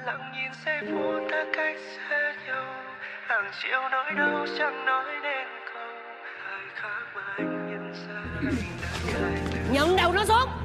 lặng nhìn giây phút ta cách xa nhau, hàng triệu nỗi đau chẳng nói nên câu, thời khắc mà anh nhận ra anh đã thay. Nhận đầu nó xuống,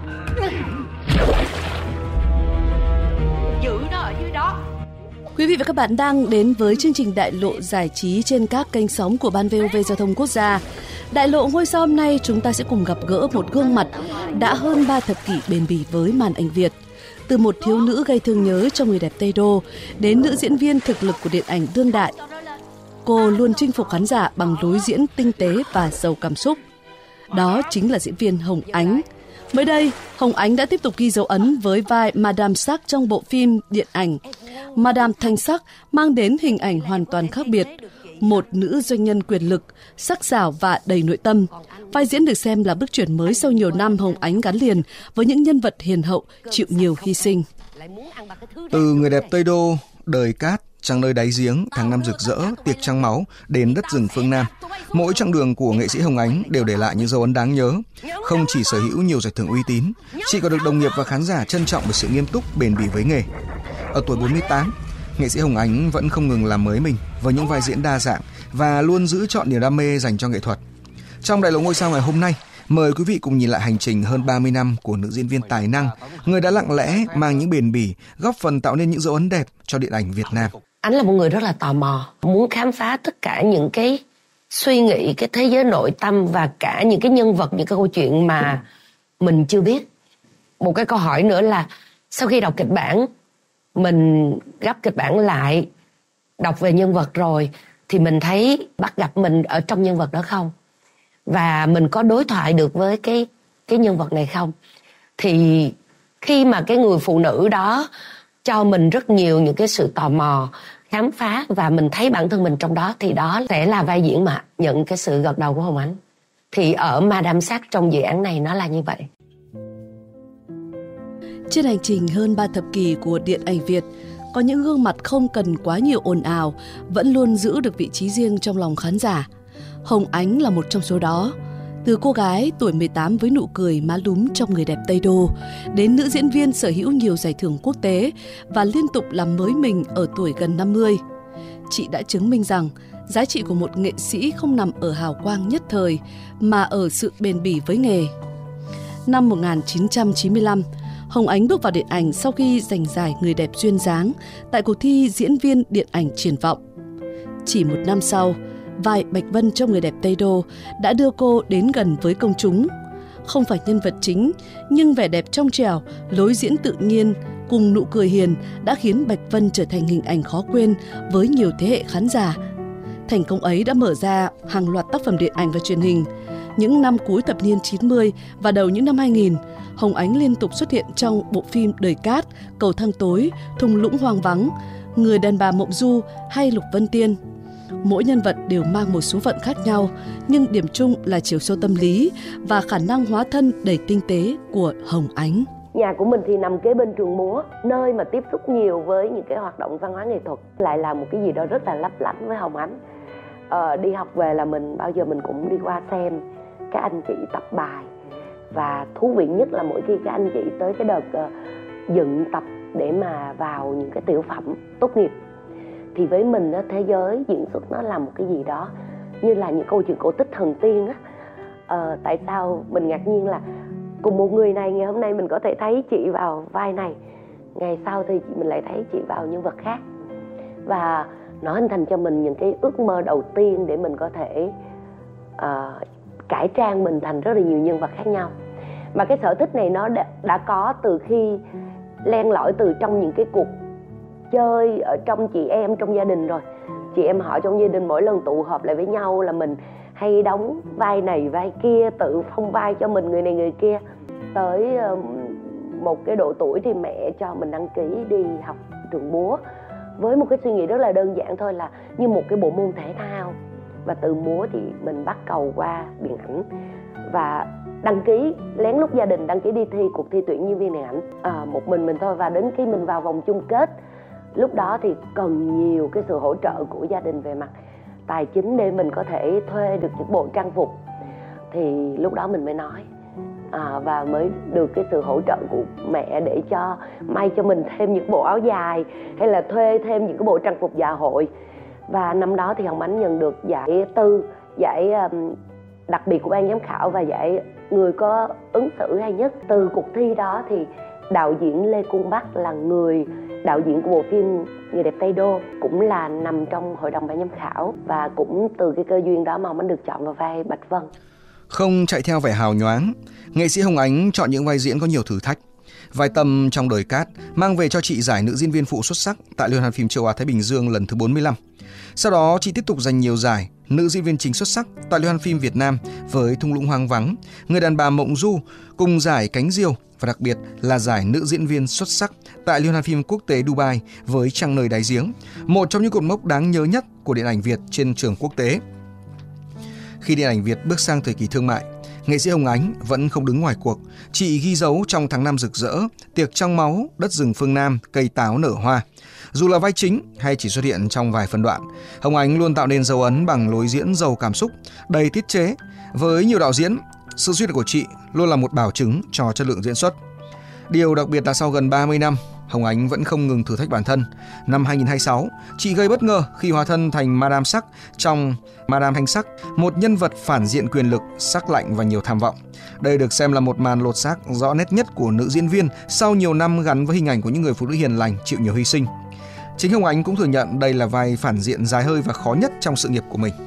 giữ nó ở dưới đó. Quý vị và các bạn đang đến với chương trình Đại lộ giải trí trên các kênh sóng của Ban VOV Giao thông Quốc gia. Đại lộ ngôi sao hôm nay chúng ta sẽ cùng gặp gỡ một gương mặt đã hơn 3 thập kỷ bền bỉ với màn ảnh Việt. Từ một thiếu nữ gây thương nhớ cho người đẹp Tây Đô đến nữ diễn viên thực lực của điện ảnh đương đại, cô luôn chinh phục khán giả bằng lối diễn tinh tế và giàu cảm xúc. Đó chính là diễn viên Hồng Ánh. Mới đây, Hồng Ánh đã tiếp tục ghi dấu ấn với vai Madame Sắc trong bộ phim điện ảnh Madame Thanh Sắc, mang đến hình ảnh hoàn toàn khác biệt. Một nữ doanh nhân quyền lực, sắc sảo và đầy nội tâm. Vai diễn được xem là bước chuyển mới sau nhiều năm Hồng Ánh gắn liền với những nhân vật hiền hậu, chịu nhiều hy sinh. Từ người đẹp Tây Đô, đời cát, trăng nơi đáy giếng, tháng năm rực rỡ, tiệc trăng máu đến đất rừng phương Nam, mỗi chặng đường của nghệ sĩ Hồng Ánh đều để lại những dấu ấn đáng nhớ. Không chỉ sở hữu nhiều giải thưởng uy tín, chị còn được đồng nghiệp và khán giả trân trọng bởi sự nghiêm túc, bền bỉ với nghề. Ở tuổi 48, nghệ sĩ Hồng Ánh vẫn không ngừng làm mới mình với những vai diễn đa dạng và luôn giữ trọn niềm đam mê dành cho nghệ thuật. Trong Đại lộ ngôi sao ngày hôm nay, mời quý vị cùng nhìn lại hành trình hơn 30 năm của nữ diễn viên tài năng, người đã lặng lẽ mang những bền bỉ, góp phần tạo nên những dấu ấn đẹp cho điện ảnh Việt Nam. Anh là một người rất là tò mò, muốn khám phá tất cả những cái suy nghĩ, cái thế giới nội tâm và cả những cái nhân vật, những cái câu chuyện mà mình chưa biết. Một cái câu hỏi nữa là sau khi đọc kịch bản, mình gấp kịch bản lại, đọc về nhân vật rồi thì mình thấy bắt gặp mình ở trong nhân vật đó không? Và mình có đối thoại được với cái nhân vật này không? Thì khi mà cái người phụ nữ đó cho mình rất nhiều những cái sự tò mò, khám phá và mình thấy bản thân mình trong đó, thì đó sẽ là vai diễn mà nhận cái sự gật đầu của Hồng Ánh. Thì ở Madame Sắc trong dự án này nó là như vậy. Trên hành trình hơn 3 thập kỷ của điện ảnh Việt, có những gương mặt không cần quá nhiều ồn ào, vẫn luôn giữ được vị trí riêng trong lòng khán giả. Hồng Ánh là một trong số đó. Từ cô gái tuổi 18 với nụ cười má lúm trong người đẹp Tây Đô, đến nữ diễn viên sở hữu nhiều giải thưởng quốc tế và liên tục làm mới mình ở tuổi gần 50. Chị đã chứng minh rằng giá trị của một nghệ sĩ không nằm ở hào quang nhất thời, mà ở sự bền bỉ với nghề. Năm 1995, Hồng Ánh bước vào điện ảnh sau khi giành giải người đẹp duyên dáng tại cuộc thi diễn viên điện ảnh Triển Vọng. Chỉ một năm sau, vai Bạch Vân trong người đẹp Tây Đô đã đưa cô đến gần với công chúng. Không phải nhân vật chính, nhưng vẻ đẹp trong trẻo, lối diễn tự nhiên cùng nụ cười hiền đã khiến Bạch Vân trở thành hình ảnh khó quên với nhiều thế hệ khán giả. Thành công ấy đã mở ra hàng loạt tác phẩm điện ảnh và truyền hình. Những năm cuối thập niên 90 và đầu những năm 2000, Hồng Ánh liên tục xuất hiện trong bộ phim Đời Cát, Cầu Thang Tối, Thung Lũng Hoang Vắng, Người đàn bà Mộng Du hay Lục Vân Tiên. Mỗi nhân vật đều mang một số phận khác nhau, nhưng điểm chung là chiều sâu tâm lý và khả năng hóa thân đầy tinh tế của Hồng Ánh. Nhà của mình thì nằm kế bên trường múa, nơi mà tiếp xúc nhiều với những cái hoạt động văn hóa nghệ thuật. Lại là một cái gì đó rất là lấp lánh với Hồng Ánh. Đi học về là bao giờ mình cũng đi qua xem các anh chị tập bài. Và thú vị nhất là mỗi khi các anh chị tới cái đợt dựng tập để mà vào những cái tiểu phẩm tốt nghiệp, thì với mình đó, thế giới diễn xuất nó là một cái gì đó như là những câu chuyện cổ tích thần tiên á. Tại sao mình ngạc nhiên là cùng một người này, ngày hôm nay mình có thể thấy chị vào vai này, ngày sau thì mình lại thấy chị vào nhân vật khác. Và nó hình thành cho mình những cái ước mơ đầu tiên để mình có thể cải trang mình thành rất là nhiều nhân vật khác nhau. Mà cái sở thích này nó đã có từ khi len lỏi từ trong những cái cuộc chơi ở trong chị em trong gia đình rồi. Chị em họ trong gia đình mỗi lần tụ họp lại với nhau là mình hay đóng vai này vai kia, tự phong vai cho mình người này người kia. Tới một cái độ tuổi thì mẹ cho mình đăng ký đi học trường múa với một cái suy nghĩ rất là đơn giản thôi, là như một cái bộ môn thể thao. Và từ múa thì mình bắt cầu qua điện ảnh và đăng ký lén lút gia đình đăng ký đi thi cuộc thi tuyển diễn viên điện ảnh một mình thôi. Và đến khi mình vào vòng chung kết, lúc đó thì cần nhiều cái sự hỗ trợ của gia đình về mặt tài chính để mình có thể thuê được những bộ trang phục. Thì lúc đó mình mới nói và mới được cái sự hỗ trợ của mẹ để cho may cho mình thêm những bộ áo dài hay là thuê thêm những cái bộ trang phục dạ hội. Và năm đó thì Hồng Ánh nhận được giải tư, giải đặc biệt của ban giám khảo và giải người có ứng xử hay nhất. Từ cuộc thi đó thì đạo diễn Lê Cung Bắc là người đạo diễn của bộ phim Người đẹp Tây Đô cũng là nằm trong hội đồng ban giám khảo, và cũng từ cái cơ duyên đó mà Hồng Ánh được chọn vào vai Bạch Vân. Không chạy theo vẻ hào nhoáng, nghệ sĩ Hồng Ánh chọn những vai diễn có nhiều thử thách. Vai Tâm trong Đời Cát mang về cho chị giải nữ diễn viên phụ xuất sắc tại Liên hoan phim châu Á Thái Bình Dương lần thứ 45. Sau đó chị tiếp tục giành nhiều giải nữ diễn viên chính xuất sắc tại Liên hoan phim Việt Nam với Thung lũng hoang vắng, Người đàn bà Mộng Du, cùng giải Cánh diều, và đặc biệt là giải nữ diễn viên xuất sắc tại Liên hoan phim quốc tế Dubai với Trăng nơi đáy giếng, một trong những cột mốc đáng nhớ nhất của điện ảnh Việt trên trường quốc tế. Khi điện ảnh Việt bước sang thời kỳ thương mại, nghệ sĩ Hồng Ánh vẫn không đứng ngoài cuộc. Chị ghi dấu trong Tháng Năm Rực Rỡ, Tiệc Trong Máu, Đất Rừng Phương Nam, Cây Táo Nở Hoa. Dù là vai chính hay chỉ xuất hiện trong vài phân đoạn, Hồng Ánh luôn tạo nên dấu ấn bằng lối diễn giàu cảm xúc, đầy tiết chế. Với nhiều đạo diễn, sự xuất hiện của chị luôn là một bảo chứng cho chất lượng diễn xuất. Điều đặc biệt là sau gần 30 năm, Hồng Ánh vẫn không ngừng thử thách bản thân. Năm 2026, chị gây bất ngờ khi hóa thân thành Madame Sắc trong Madame Thanh Sắc, một nhân vật phản diện quyền lực, sắc lạnh và nhiều tham vọng. Đây được xem là một màn lột xác rõ nét nhất của nữ diễn viên sau nhiều năm gắn với hình ảnh của những người phụ nữ hiền lành, chịu nhiều hy sinh. Chính Hồng Ánh cũng thừa nhận đây là vai phản diện dài hơi và khó nhất trong sự nghiệp của mình.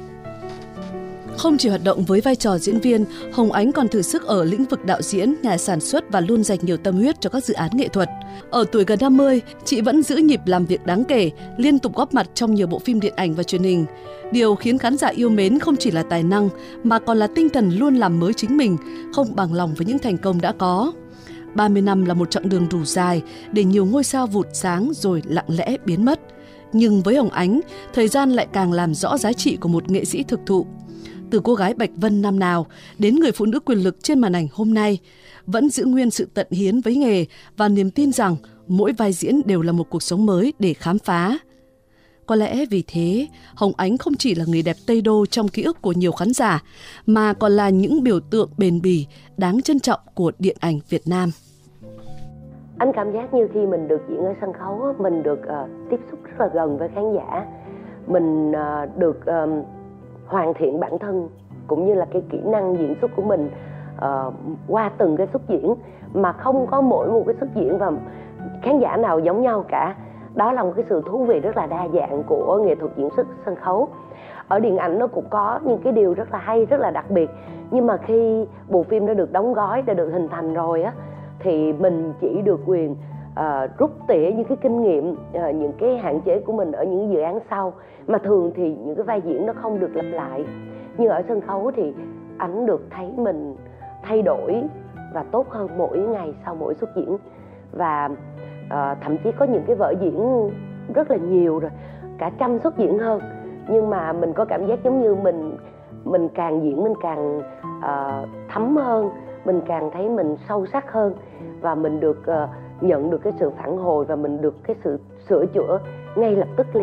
Không chỉ hoạt động với vai trò diễn viên, Hồng Ánh còn thử sức ở lĩnh vực đạo diễn, nhà sản xuất và luôn dành nhiều tâm huyết cho các dự án nghệ thuật. Ở tuổi gần 50, chị vẫn giữ nhịp làm việc đáng kể, liên tục góp mặt trong nhiều bộ phim điện ảnh và truyền hình. Điều khiến khán giả yêu mến không chỉ là tài năng, mà còn là tinh thần luôn làm mới chính mình, không bằng lòng với những thành công đã có. 30 năm là một chặng đường đủ dài để nhiều ngôi sao vụt sáng rồi lặng lẽ biến mất. Nhưng với Hồng Ánh, thời gian lại càng làm rõ giá trị của một nghệ sĩ thực thụ. Từ cô gái Bạch Vân năm nào đến người phụ nữ quyền lực trên màn ảnh hôm nay, vẫn giữ nguyên sự tận hiến với nghề và niềm tin rằng mỗi vai diễn đều là một cuộc sống mới để khám phá. Có lẽ vì thế, Hồng Ánh không chỉ là người đẹp Tây Đô trong ký ức của nhiều khán giả, mà còn là những biểu tượng bền bỉ, đáng trân trọng của điện ảnh Việt Nam. Anh cảm giác như khi mình được diễn ở sân khấu, mình được tiếp xúc rất là gần với khán giả. Mình được hoàn thiện bản thân cũng như là cái kỹ năng diễn xuất của mình qua từng cái xuất diễn, mà không có mỗi một cái xuất diễn và khán giả nào giống nhau cả. Đó là một cái sự thú vị rất là đa dạng của nghệ thuật diễn xuất sân khấu. Ở điện ảnh nó cũng có những cái điều rất là hay, rất là đặc biệt, nhưng mà khi bộ phim đã được đóng gói, đã được hình thành rồi á, thì mình chỉ được quyền rút tỉa những cái kinh nghiệm, những cái hạn chế của mình ở những dự án sau. Mà thường thì những cái vai diễn nó không được lặp lại. Nhưng ở sân khấu thì anh được thấy mình thay đổi và tốt hơn mỗi ngày sau mỗi xuất diễn. Và thậm chí có những cái vở diễn rất là nhiều rồi, cả 100 xuất diễn hơn. Nhưng mà mình có cảm giác giống như mình càng diễn mình càng thấm hơn, mình càng thấy mình sâu sắc hơn, và mình được nhận được cái sự phản hồi và mình được cái sự sửa chữa ngay lập tức liền.